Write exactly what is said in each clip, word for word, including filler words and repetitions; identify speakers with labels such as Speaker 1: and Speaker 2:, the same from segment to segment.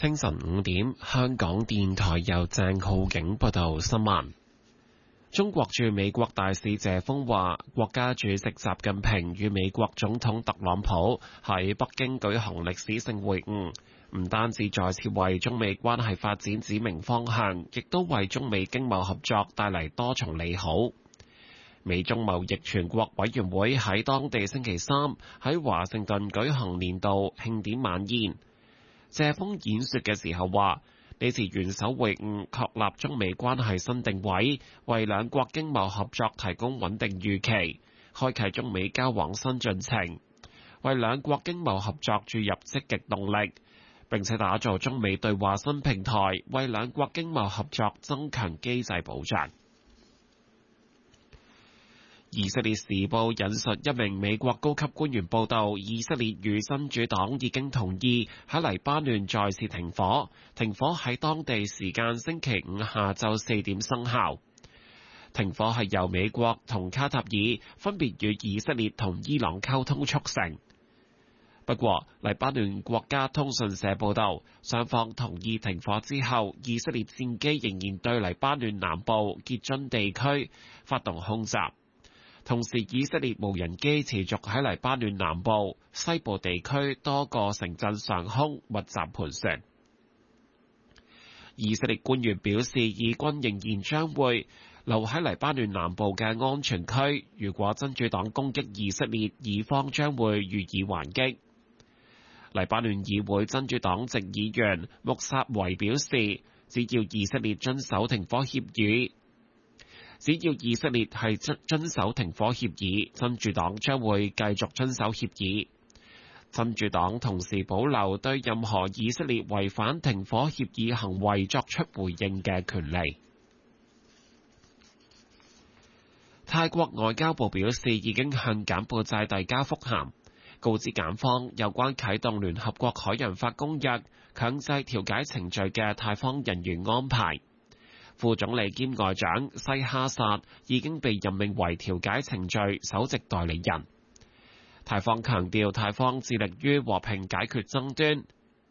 Speaker 1: 清晨五點，香港電台由鄭浩景報道新聞。中國駐美國大使謝鋒話，國家主席習近平與美國總統特朗普喺北京舉行歷史性會晤，唔單止再次為中美關係發展指明方向，亦都為中美經貿合作帶嚟多重利好。美中貿易全國委員會喺當地星期三喺華盛頓舉行年度慶典晚宴。謝鋒演說嘅時候話，呢次元首會晤確立中美關係新定位，為兩國經貿合作提供穩定預期，開啟中美交往新進程，為兩國經貿合作注入積極動力，並且打造中美對話新平台，為兩國經貿合作增強機制保障。以色列時報引述一名美國高級官員報道，以色列與真主黨已經同意喺黎巴嫩再次停火，停火喺當地時間星期五下晝四點生效。停火係由美國同卡塔爾分別與以色列同伊朗溝通促成。不過，黎巴嫩國家通訊社報道，雙方同意停火之後，以色列戰機仍然對黎巴嫩南部傑津地區發動空襲。同時，以色列無人機持續喺黎巴嫩南部、西部地區多個城鎮上空密集盤旋。以色列官員表示，以軍仍然將會留喺黎巴嫩南部嘅安全區。如果真主黨攻擊以色列，以方將會予以還擊。黎巴嫩議會真主黨籍議員穆薩維表示，只要以色列遵守停火協議，只要以色列係遵遵守停火協議，真主黨將會繼續遵守協議。真主黨同時保留對任何以色列違反停火協議行為作出回應嘅權利。泰國外交部表示，已經向柬埔寨遞交覆函，告知柬方有關啟動聯合國海洋法公約強制調解程序嘅泰方人員安排。副總理兼外長西哈薩已經被任命為調解程序首席代理人。泰方強調，泰方致力於和平解決爭端，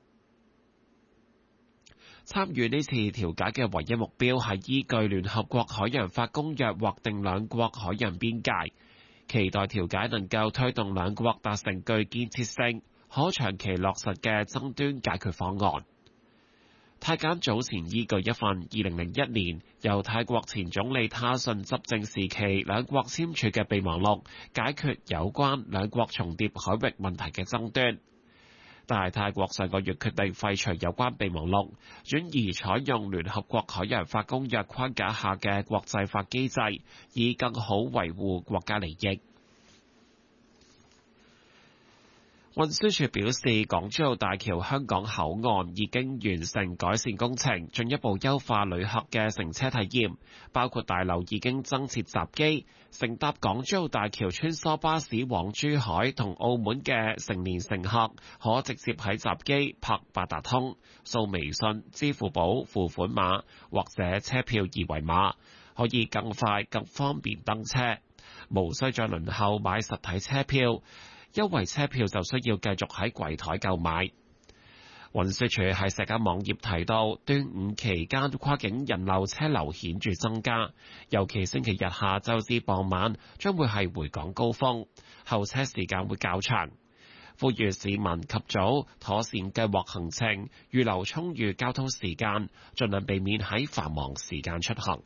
Speaker 1: 參與呢次調解嘅唯一目標係依據聯合國海洋法公約劃定兩國海洋邊界，期待調解能夠推動兩國達成具建設性、可長期落實嘅爭端解決方案。泰柬早前依據一份二零零一年由泰國前總理他信執政時期兩國簽署嘅備忘錄，解決有關兩國重疊海域問題嘅爭端。但係泰國上個月決定廢除有關備忘錄，轉而採用聯合國海洋法公約框架下嘅國際法機制，以更好維護國家利益。運輸署表示，港珠澳大橋香港口岸已經完成改善工程，進一步優化旅客嘅乘車體驗，包括大樓已經增設閘機，乘搭港珠澳大橋穿梭巴士往珠海同澳門嘅成年乘客，可直接喺閘機拍八達通、掃微信、支付寶付款碼或者車票二維碼，可以更快更方便登車，無需再輪候買實體車票。優惠車票就需要繼續喺櫃台購買。運輸署喺社交網頁提到，端午期間跨境人流車流顯著增加，尤其星期日下晝至傍晚將會係回港高峰，候車時間會較長。呼籲市民及早妥善計劃行程，預留充裕交通時間，盡量避免喺繁忙時間出行。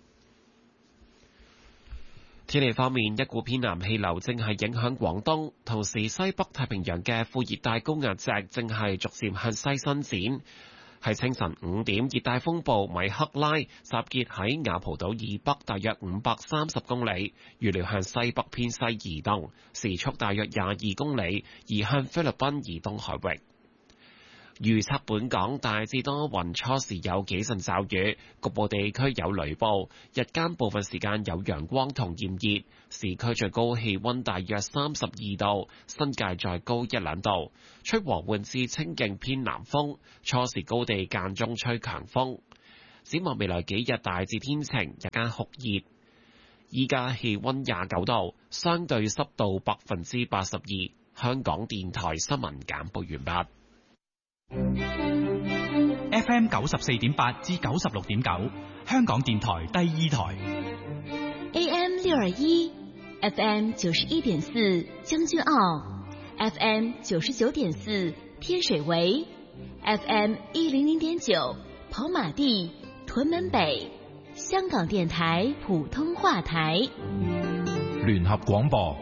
Speaker 1: 天氣方面，一股偏南氣流正係影響廣東，同時西北太平洋嘅副熱帶高壓脊正係逐漸向西伸展。喺清晨五點，熱帶風暴米克拉集結喺雅蒲島以北大約五百三十公里，預料向西北偏西移動，時速大約廿二公里，移向菲律賓以東海域。預測本港大致多雲，初時有幾陣驟雨，局部地區有雷暴，日間部分時間有陽光同炎熱，市區最高氣溫大約三十二度，新界再高一兩度，吹和緩至清勁偏南風，初時高地間中吹強風。展望未來幾日大致天晴，日間酷熱，依家氣溫廿九度，相對濕度百分之八十二。香港電台新聞簡報完畢。
Speaker 2: F M 九十四點八至九十六點九，香港電台第二台。
Speaker 3: A M 六二一，F M 九十一點四將軍澳 ，F M 九十九點四天水圍 ，F M 一零零點九跑馬地、屯門北，香港電台普通話台。
Speaker 4: 聯合廣播。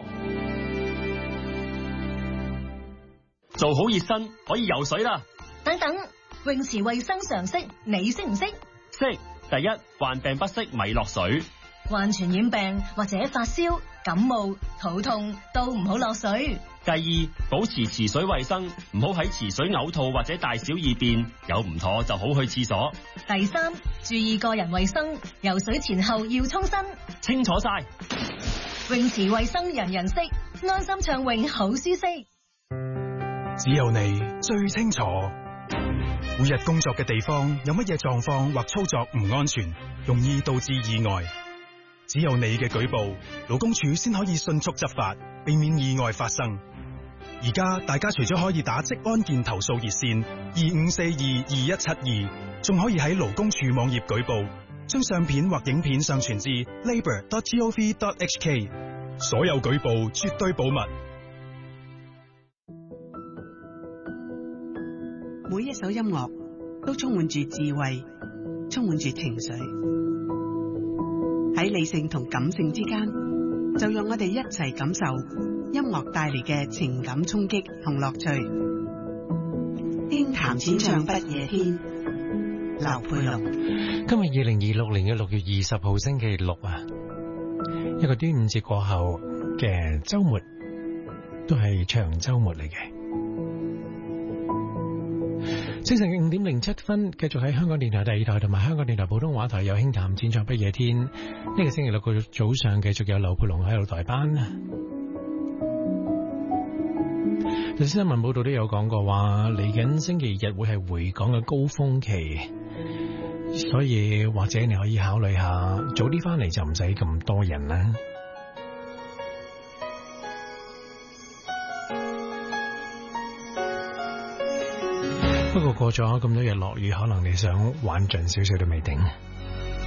Speaker 5: 做好熱身可以游水啦。
Speaker 6: 等等，泳池衛生常識你識唔識？
Speaker 5: 識。第一，患病不適咪落水。
Speaker 6: 患傳染病或者發燒、感冒、肚痛都唔好落水。
Speaker 5: 第二，保持池水衛生，唔好喺池水嘔吐或者大小二便，有唔妥就好去廁所。
Speaker 6: 第三，注意個人衛生，游水前後要沖身。
Speaker 5: 清楚晒。
Speaker 6: 泳池衛生人人識，安心暢泳好舒適。
Speaker 7: 只有你最清楚，每日工作嘅地方有乜嘢狀況或操作唔安全，容易導致意外。只有你嘅舉報，勞工處先可以迅速執法，避免意外發生。而家大家除咗可以打職安健投訴熱線二五四二二一七二，仲可以喺勞工處網頁舉報，將相片或影片上傳至 labour dot gov dot h k。所有舉報絕對保密。
Speaker 8: 每一首音樂都充滿住智慧，充滿住情緒。喺理性同感性之間，就讓我哋一齊感受音樂帶嚟嘅情感衝擊同樂趣。輕談淺唱不夜天，劉佩龍。
Speaker 9: 今日二零二六年嘅六月二十號星期六啊，一個端午節過後嘅周末，都係長周末嚟嘅。清晨嘅五點零七分，繼續喺香港電台第二台同埋香港電台普通話台有輕談淺唱不夜天。呢、這個星期六個早上繼續有劉佩龍喺度代班。頭先新聞報道都有講過話，嚟緊星期日會係回港嘅高峰期，所以或者你可以考慮下早啲翻嚟，就唔使咁多人啦。不過過咗咁多日落雨，可能你想玩盡少少都未定。